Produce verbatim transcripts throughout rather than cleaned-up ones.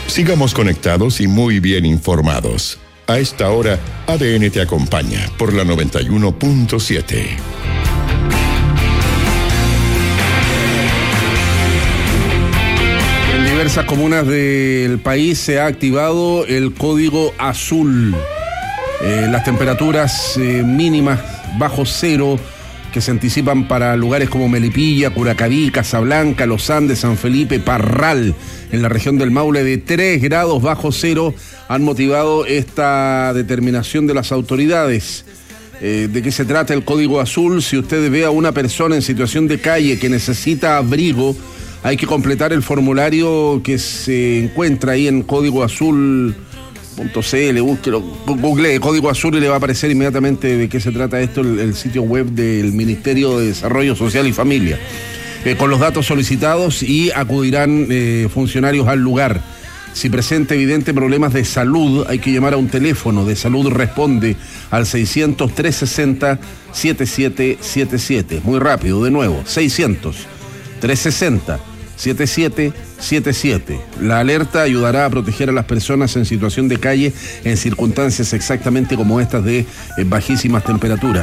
Sigamos conectados y muy bien informados. A esta hora, A D N te acompaña por la noventa y uno punto siete. En diversas comunas del país se ha activado el código azul. Eh, las temperaturas eh, mínimas bajo cero que se anticipan para lugares como Melipilla, Curacaví, Casablanca, Los Andes, San Felipe, Parral, en la región del Maule, de tres grados bajo cero, han motivado esta determinación de las autoridades. Eh, ¿De qué se trata el código azul? Si usted ve a una persona en situación de calle que necesita abrigo, hay que completar el formulario que se encuentra ahí en código azul punto c l, búsquelo, google código azul y le va a aparecer inmediatamente de qué se trata esto, el, el sitio web del Ministerio de Desarrollo Social y Familia, eh, con los datos solicitados, y acudirán eh, funcionarios al lugar. Si presenta evidente problemas de salud, hay que llamar a un teléfono de salud, responde al seiscientos, trescientos sesenta, setenta y siete setenta y siete. Muy rápido, de nuevo, seiscientos, trescientos sesenta, setenta y siete setenta y siete. La alerta ayudará a proteger a las personas en situación de calle en circunstancias exactamente como estas de eh, bajísimas temperaturas.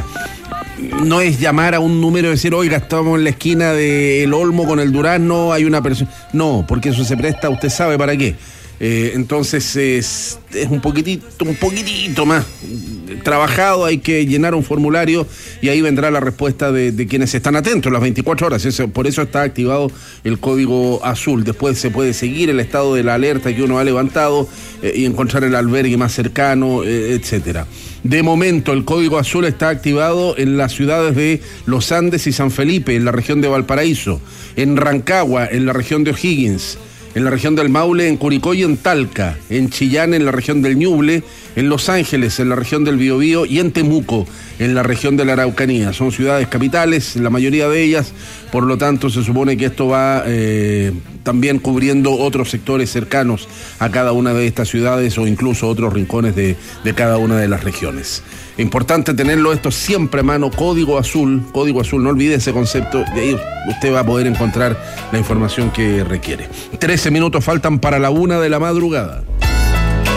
No es llamar a un número y decir, oiga, estamos en la esquina del Olmo con el Durazno, hay una persona. No, porque eso se presta, usted sabe para qué. Eh, entonces es, es un poquitito, un poquitito más trabajado, hay que llenar un formulario y ahí vendrá la respuesta de, de quienes están atentos las veinticuatro horas. Eso, por eso está activado el código azul. Después se puede seguir el estado de la alerta que uno ha levantado eh, y encontrar el albergue más cercano, eh, etcétera. De momento el código azul está activado en las ciudades de Los Andes y San Felipe, en la región de Valparaíso, en Rancagua, en la región de O'Higgins, en la región del Maule, en Curicó y en Talca, en Chillán, en la región del Ñuble, en Los Ángeles, en la región del Biobío, y en Temuco, en la región de la Araucanía. Son ciudades capitales, la mayoría de ellas, por lo tanto se supone que esto va eh, también cubriendo otros sectores cercanos a cada una de estas ciudades o incluso otros rincones de, de cada una de las regiones. Importante tenerlo esto siempre a mano, código azul, código azul, no olvide ese concepto, de ahí usted va a poder encontrar la información que requiere. trece minutos faltan para la una de la madrugada.